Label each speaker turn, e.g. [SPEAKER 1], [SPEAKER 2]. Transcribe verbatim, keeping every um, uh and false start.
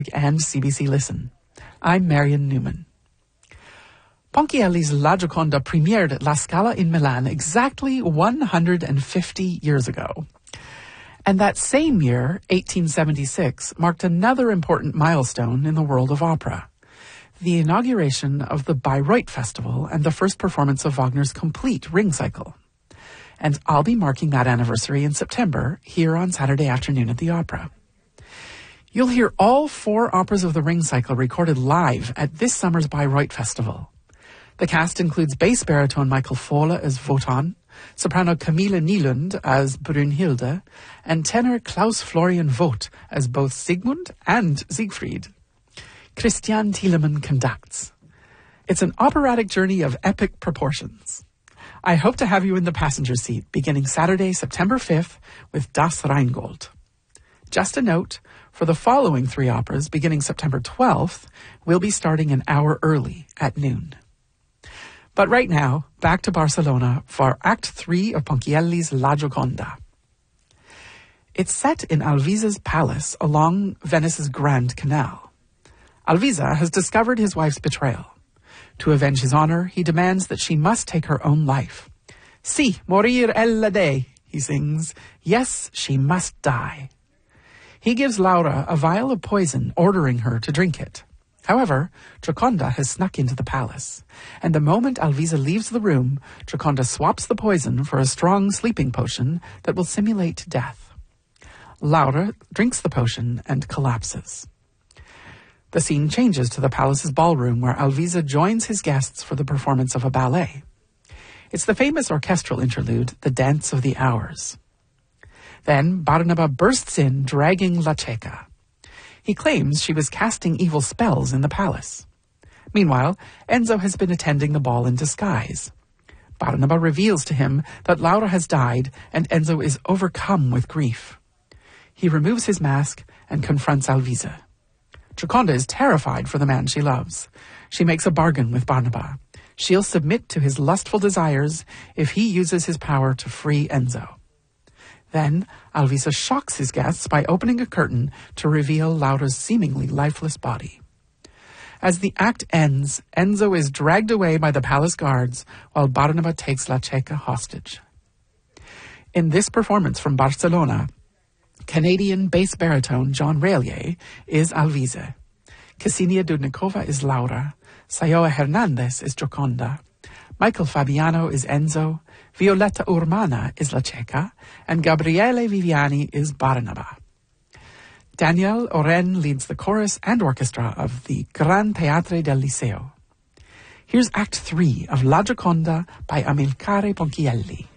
[SPEAKER 1] and C B C Listen. I'm Marion Newman. Ponchielli's La Gioconda premiered at La Scala in Milan exactly one hundred fifty years ago. And that same year, eighteen seventy-six, marked another important milestone in the world of opera: the inauguration of the Bayreuth Festival and the first performance of Wagner's complete Ring Cycle. And I'll be marking that anniversary in September here on Saturday afternoon at the Opera. You'll hear all four operas of the Ring Cycle recorded live at this summer's Bayreuth Festival. The cast includes bass baritone Michael Fohle as Wotan, soprano Camilla Nylund as Brünnhilde, and tenor Klaus Florian Vogt as both Siegmund and Siegfried. Christian Thielemann conducts. It's an operatic journey of epic proportions. I hope to have you in the passenger seat beginning Saturday, September fifth with Das Rheingold. Just a note, for the following three operas, beginning September twelfth, we'll be starting an hour early at noon. But right now, back to Barcelona for Act three of Ponchielli's La Gioconda. It's set in Alvisa's palace along Venice's Grand Canal. Alvisa has discovered his wife's betrayal. To avenge his honor, he demands that she must take her own life. Si, morir ella dei, he sings. Yes, she must die. He gives Laura a vial of poison, ordering her to drink it. However, Gioconda has snuck into the palace, and the moment Alvisa leaves the room, Gioconda swaps the poison for a strong sleeping potion that will simulate death. Laura drinks the potion and collapses. The scene changes to the palace's ballroom, where Alvisa joins his guests for the performance of a ballet. It's the famous orchestral interlude, The Dance of the Hours. Then Barnaba bursts in, dragging La Cieca. He claims she was casting evil spells in the palace. Meanwhile, Enzo has been attending the ball in disguise. Barnaba reveals to him that Laura has died, and Enzo is overcome with grief. He removes his mask and confronts Alvisa. Gioconda is terrified for the man she loves. She makes a bargain with Barnaba. She'll submit to his lustful desires if he uses his power to free Enzo. Then, Alvisa shocks his guests by opening a curtain to reveal Laura's seemingly lifeless body. As the act ends, Enzo is dragged away by the palace guards, while Barnaba takes La Cieca hostage. In this performance from Barcelona, Canadian bass baritone John Raylier is Alvisa. Ksenia Dudnikova is Laura. Sayoa Hernandez is Gioconda. Michael Fabiano is Enzo. Violetta Urmana is La Cieca, and Gabriele Viviani is Barnaba. Daniel Oren leads the chorus and orchestra of the Gran Teatre del Liceo. Here's Act three of La Gioconda by Amilcare Ponchielli.